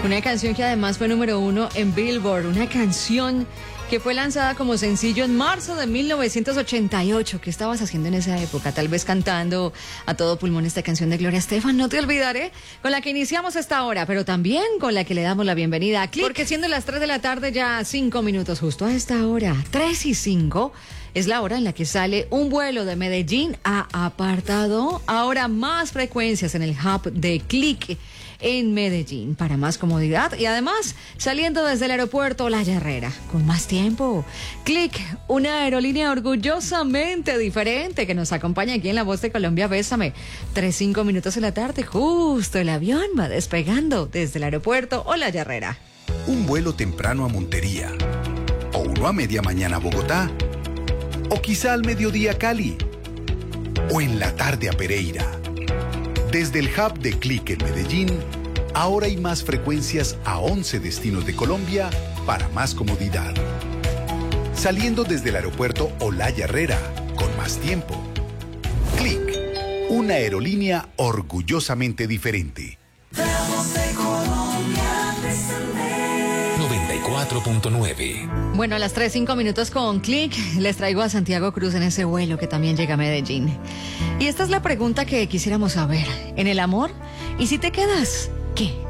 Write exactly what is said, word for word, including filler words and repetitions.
Una canción que además fue número uno en Billboard, una canción que fue lanzada como sencillo en marzo de mil novecientos ochenta y ocho. ¿Qué estabas haciendo en esa época? Tal vez cantando a todo pulmón esta canción de Gloria Estefan. No te olvidaré, con la que iniciamos esta hora, pero también con la que le damos la bienvenida a Click. Porque siendo las tres de la tarde, ya cinco minutos justo a esta hora, tres y cinco, es la hora en la que sale un vuelo de Medellín a Apartadó. Ahora más frecuencias en el hub de Click en Medellín para más comodidad y además saliendo desde el aeropuerto La Herrera con más tiempo. Click, una aerolínea orgullosamente diferente que nos acompaña aquí en La Voz de Colombia. Bésame, tres, cinco minutos en la tarde, justo el avión va despegando desde el aeropuerto o La Herrera. Un vuelo temprano a Montería, o uno a media mañana a Bogotá, o quizá al mediodía a Cali, o en la tarde a Pereira. Desde el hub de Click en Medellín, ahora hay más frecuencias a once destinos de Colombia para más comodidad. Saliendo desde el aeropuerto Olaya Herrera, con más tiempo. Click, una aerolínea orgullosamente diferente. noventa y cuatro punto nueve. Bueno, a las tres, cinco minutos con Click, les traigo a Santiago Cruz en ese vuelo que también llega a Medellín. Y esta es la pregunta que quisiéramos saber. ¿En el amor? ¿Y si te quedas? ¿Qué?